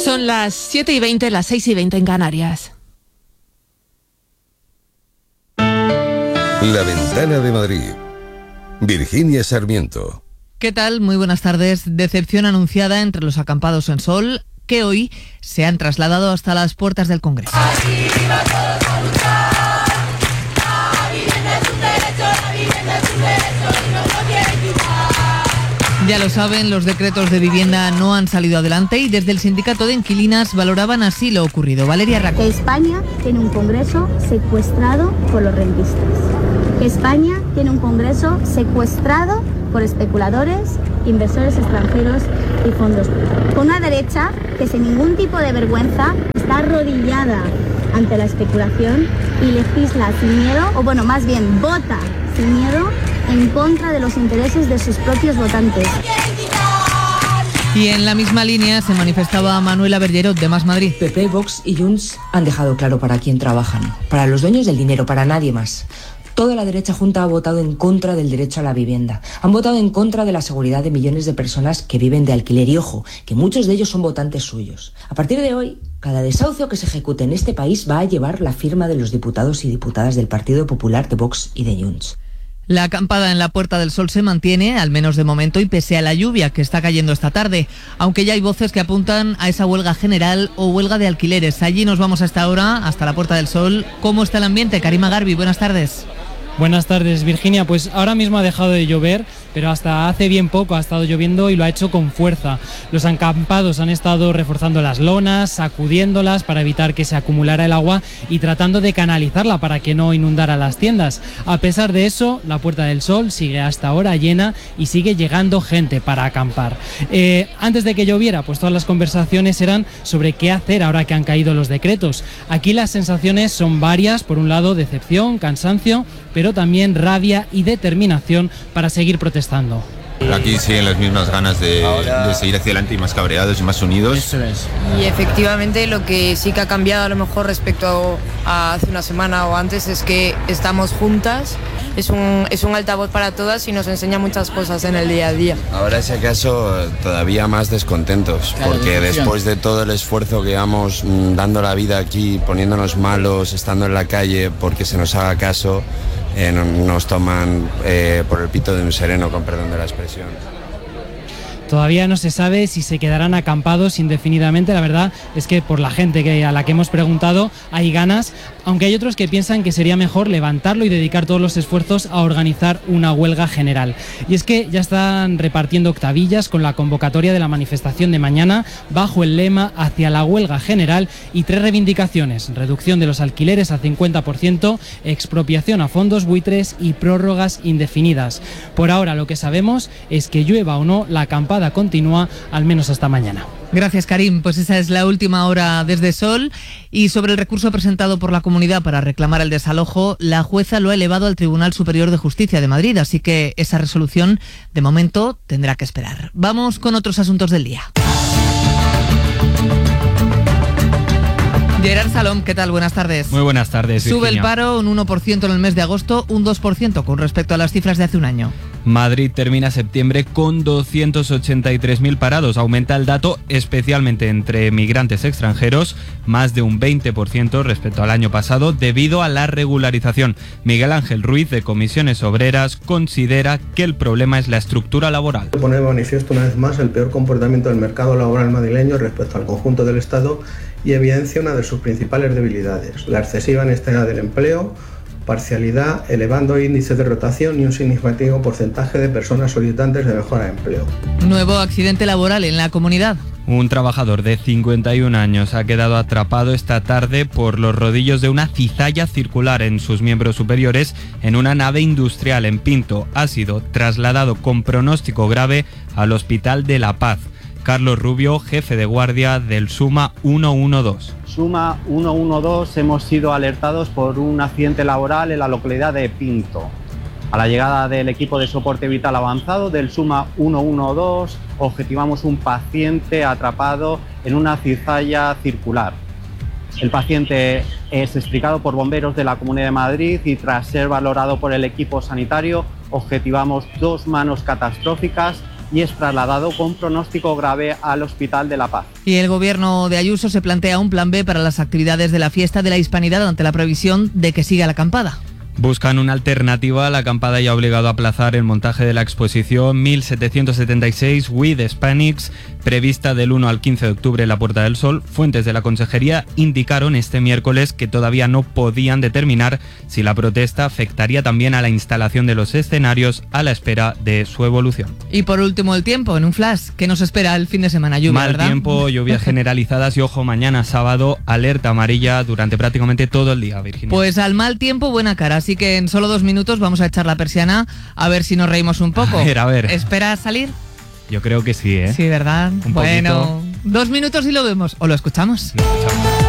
Son las 7:20, las 6:20 en Canarias. La Ventana de Madrid. Virginia Sarmiento. ¿Qué tal? Muy buenas tardes. Decepción anunciada entre los acampados en Sol, que hoy se han trasladado hasta las puertas del Congreso. Ya lo saben, los decretos de vivienda no han salido adelante y desde el sindicato de inquilinas valoraban así lo ocurrido. Valeria Raco. Que España tiene un Congreso secuestrado por los rentistas. Que España tiene un Congreso secuestrado por especuladores, inversores extranjeros y fondos. Con una derecha que sin ningún tipo de vergüenza está arrodillada ante la especulación y legisla sin miedo, o bueno, más bien vota sin miedo en contra de los intereses de sus propios votantes. Y en la misma línea se manifestaba Manuela Bergerot de Más Madrid. PP, Vox y Junts han dejado claro para quién trabajan. Para los dueños del dinero, para nadie más. Toda la derecha junta ha votado en contra del derecho a la vivienda. Han votado en contra de la seguridad de millones de personas que viven de alquiler y, ojo, que muchos de ellos son votantes suyos. A partir de hoy, cada desahucio que se ejecute en este país va a llevar la firma de los diputados y diputadas del Partido Popular, de Vox y de Junts. La acampada en la Puerta del Sol se mantiene, al menos de momento, y pese a la lluvia que está cayendo esta tarde, aunque ya hay voces que apuntan a esa huelga general o huelga de alquileres. Allí nos vamos a esta hora, hasta la Puerta del Sol. ¿Cómo está el ambiente? Karima Garbi, buenas tardes. Buenas tardes, Virginia. Pues ahora mismo ha dejado de llover, pero hasta hace bien poco ha estado lloviendo y lo ha hecho con fuerza. Los acampados han estado reforzando las lonas, sacudiéndolas para evitar que se acumulara el agua y tratando de canalizarla para que no inundara las tiendas. A pesar de eso, la Puerta del Sol sigue hasta ahora llena y sigue llegando gente para acampar. Antes de que lloviera, pues todas las conversaciones eran sobre qué hacer ahora que han caído los decretos. Aquí las sensaciones son varias. Por un lado, decepción, cansancio, pero también rabia y determinación para seguir protestando. Aquí siguen las mismas ganas de seguir hacia adelante y más cabreados y más unidos. Eso es. Y efectivamente lo que sí que ha cambiado a lo mejor respecto a hace una semana o antes es que estamos juntas, es un altavoz para todas y nos enseña muchas cosas en el día a día. Ahora si acaso todavía más descontentos, claro, porque después de todo el esfuerzo que llevamos dando la vida aquí, poniéndonos malos, estando en la calle porque se nos haga caso, nos toman por el pito de un sereno, con perdón de la expresión. Todavía no se sabe si se quedarán acampados indefinidamente. La verdad es que por la gente a la que hemos preguntado hay ganas, aunque hay otros que piensan que sería mejor levantarlo y dedicar todos los esfuerzos a organizar una huelga general. Y es que ya están repartiendo octavillas con la convocatoria de la manifestación de mañana bajo el lema Hacia la huelga general y 3 reivindicaciones: reducción de los alquileres a 50%, expropiación a fondos buitres y prórrogas indefinidas. Por ahora lo que sabemos es que llueva o no, la acampada continúa al menos hasta mañana. Gracias, Karim. Pues esa es la última hora desde Sol. Y sobre el recurso presentado por la comunidad para reclamar el desalojo, la jueza lo ha elevado al Tribunal Superior de Justicia de Madrid, así que esa resolución de momento tendrá que esperar. Vamos con otros asuntos del día. Gerard Salom, ¿qué tal? Buenas tardes. Muy buenas tardes, Virginia. Sube el paro un 1% en el mes de agosto, un 2% con respecto a las cifras de hace un año. Madrid termina septiembre con 283.000 parados. Aumenta el dato especialmente entre migrantes extranjeros, más de un 20% respecto al año pasado, debido a la regularización. Miguel Ángel Ruiz, de Comisiones Obreras, considera que el problema es la estructura laboral. Pone de manifiesto una vez más el peor comportamiento del mercado laboral madrileño respecto al conjunto del Estado y evidencia una de sus principales debilidades: la excesiva inestabilidad del empleo, parcialidad, elevando índices de rotación y un significativo porcentaje de personas solicitantes de mejora de empleo. Nuevo accidente laboral en la comunidad. Un trabajador de 51 años ha quedado atrapado esta tarde por los rodillos de una cizalla circular en sus miembros superiores en una nave industrial en Pinto. Ha sido trasladado con pronóstico grave al Hospital de La Paz. Carlos Rubio, jefe de guardia del SUMA 112. SUMA 112, hemos sido alertados por un accidente laboral en la localidad de Pinto. A la llegada del equipo de soporte vital avanzado del SUMA 112, objetivamos un paciente atrapado en una cizalla circular. El paciente es explicado por bomberos de la Comunidad de Madrid y tras ser valorado por el equipo sanitario, objetivamos 2 manos catastróficas y es trasladado con pronóstico grave al Hospital de La Paz. Y el gobierno de Ayuso se plantea un plan B para las actividades de la fiesta de la Hispanidad ante la previsión de que siga la acampada. Buscan una alternativa a la acampada y ha obligado a aplazar el montaje de la exposición 1776 We the Hispanics, prevista del 1 al 15 de octubre en la Puerta del Sol. Fuentes de la Consejería indicaron este miércoles que todavía no podían determinar si la protesta afectaría también a la instalación de los escenarios a la espera de su evolución. Y por último el tiempo, en un flash, ¿qué nos espera el fin de semana? Lluvia, Mal ¿verdad? tiempo, lluvias generalizadas y ojo, mañana sábado, alerta amarilla durante prácticamente todo el día, Virginia. Pues al mal tiempo, buena cara, así que en solo 2 minutos vamos a echar la persiana a ver si nos reímos un poco. A ver. ¿Esperas salir? Yo creo que sí, ¿eh? Sí, ¿verdad? Un bueno, poquito. 2 minutos y lo vemos, o lo escuchamos. Lo escuchamos.